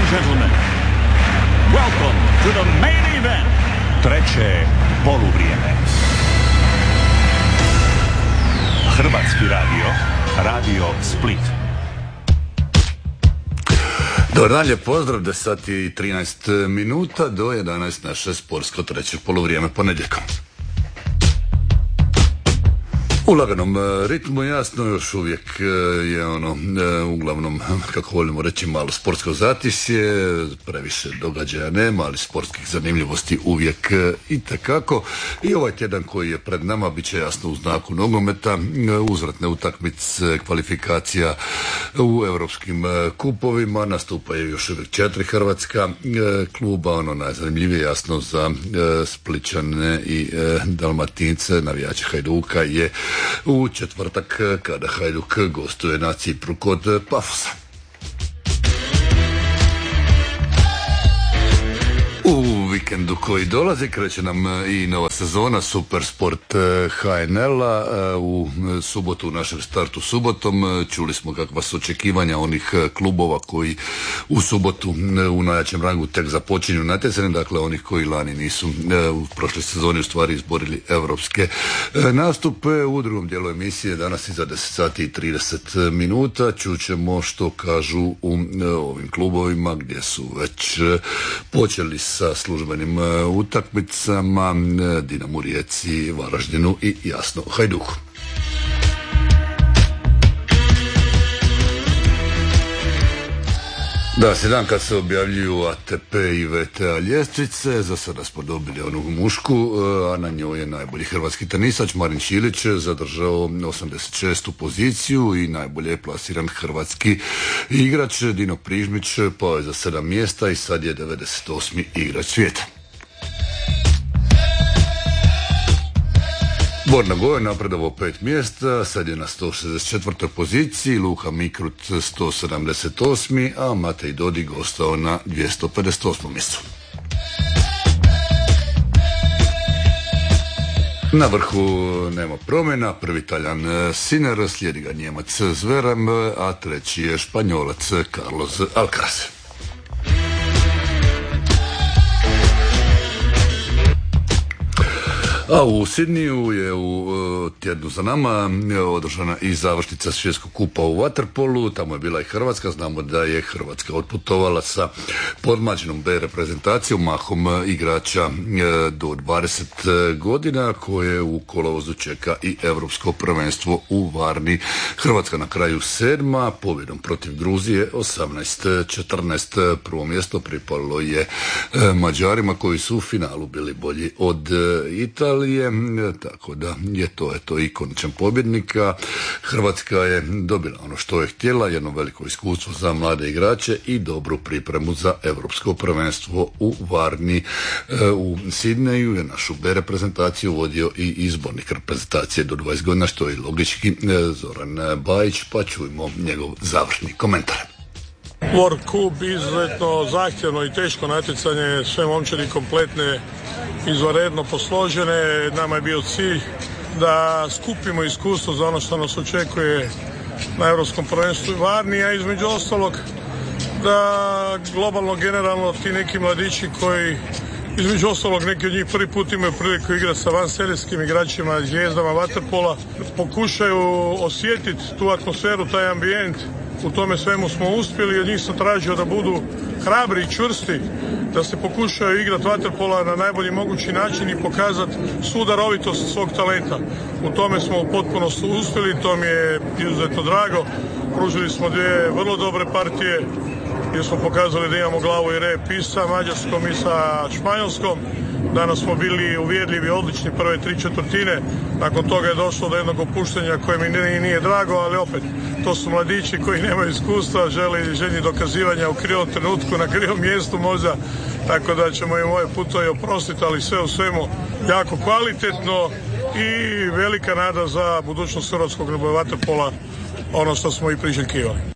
and gentlemen, welcome to the main event. Treće poluvrijeme. Hrvatski radio, Radio Split. Dobar dan, lijep pozdrav, 10 sati i 13 minuta do 11 naše sportsko treće poluvrijeme ponedjeljkom. U laganom ritmu, jasno, još uvijek je uglavnom, kako volimo reći, malo sportsko zatisje, previše događaja nema, ali sportskih zanimljivosti uvijek itekako. I ovaj tjedan koji je pred nama bit će jasno u znaku nogometa, uzvratne utakmice, kvalifikacija u europskim kupovima, nastupaju još uvijek 4 hrvatska kluba, najzanimljivije jasno za Splićane i Dalmatince, navijači Hajduka je u četvrtak kada Hajduk gostuje na Cipru kod Pafosa. U vikendu koji dolazi kreće nam i nova sezona Supersport HNL-a. U subotu, u našem startu subotom, čuli smo kakva su očekivanja onih klubova koji u subotu u najjačem rangu tek započinju natjecanje, dakle onih koji lani nisu u prošloj sezoni u stvari izborili europske nastupe. U drugom dijelu emisije danas iza 10 sati i 30 minuta čućemo što kažu u ovim klubovima gdje su već počeli sa službenim utakmicama, Dinamo, Rijeci, Varaždinu i jasno Hajduku. Da, se dan kad se objavljuju ATP i VTA ljestvice, za sada smo dobili onu mušku, a na njoj je najbolji hrvatski tenisač Marin Čilić zadržao 86. poziciju i najbolje je plasiran hrvatski igrač Dino Prižmić pao je za 7 mjesta i sad je 98. igrač svijeta. Borna Goje napredovao 5 mjesta, sad je na 164. poziciji, Luka Mikrut 178. a Matej Dodig ostao na 258. mjestu. Na vrhu nema promjena, prvi Talijan Sinner, slijedi ga Njemac Zverev, a treći je Španjolac Carlos Alcaraz. A u Sidniju je u tjednu za nama održana i završnica svjetskog kupa u vaterpolu, tamo je bila i Hrvatska, znamo da je Hrvatska otputovala sa podmlađenom B reprezentacijom, mahom igrača do 20 godina koje u kolovozu čeka i europsko prvenstvo u Varni. Hrvatska na kraju 7. pobjedom protiv Gruzije 18-14. Prvo mjesto pripalo je Mađarima koji su u finalu bili bolji od Italije. Tako da je to i konačan pobjednika. Hrvatska je dobila ono što je htjela, jedno veliko iskustvo za mlade igrače i dobru pripremu za europsko prvenstvo u Varni. U Sidneju je našu B reprezentaciju vodio i izbornik reprezentacije do 20 godina, što je logički Zoran Bajić, pa čujmo njegov završni komentar. World Cup izuzetno zahtjevno i teško natjecanje, sve momčadi kompletne, izvanredno posložene. Nama je bio cilj da skupimo iskustvo za ono što nas očekuje na Europskom prvenstvu i Varni, a između ostalog da globalno, generalno ti neki mladići koji između ostalog neki od njih prvi put imaju priliku igrati sa vanserijskim igračima, zvijezdama vaterpola, pokušaju osjetiti tu atmosferu, taj ambijent. U tome svemu smo uspjeli i od njih sam tražio da budu hrabri i čvrsti, da se pokušaju igrati vaterpola na najbolji mogući način i pokazati svu darovitost svog talenta. U tome smo u potpunosti uspjeli, to mi je izuzetno drago. Pružili smo 2 vrlo dobre partije gdje smo pokazali da imamo glavu i rep i sa Mađarskom i sa Španjolskom. Danas smo bili uvjerljivi, odlični prve 3/4. Nakon toga je došlo do jednog opuštenja koje mi nije drago, ali opet, to su mladići koji nemaju iskustva, želji dokazivanja u krivom trenutku, na krivom mjestu možda, tako da ćemo im ovaj put to i oprostiti, ali sve u svemu jako kvalitetno i velika nada za budućnost hrvatskog vaterpola, ono što smo i priželjkivali.